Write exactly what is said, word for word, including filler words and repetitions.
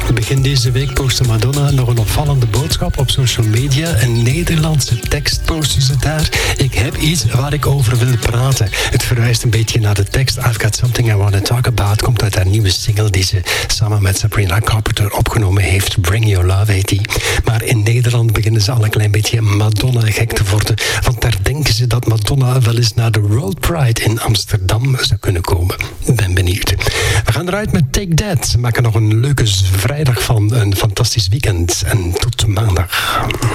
Begin deze week postte Madonna nog een opvallende boodschap op social media. Een Nederlandse tekst postte ze daar. Ik heb iets waar ik over wil praten. Het verwijst een beetje naar de tekst I've Got Something I Want to Talk About. Komt uit haar nieuwe single die ze samen met Sabrina Carpenter opgenomen heeft. Bring Your Love heet die. Maar in Nederland beginnen ze al een klein beetje Madonna gek te worden. Want daar denken ze dat Madonna wel eens naar de Road Pride in Amsterdam zou kunnen komen. Ben benieuwd. We gaan eruit met Take That. Ze maken nog een leuke vrijdag van een fantastisch weekend. En tot maandag.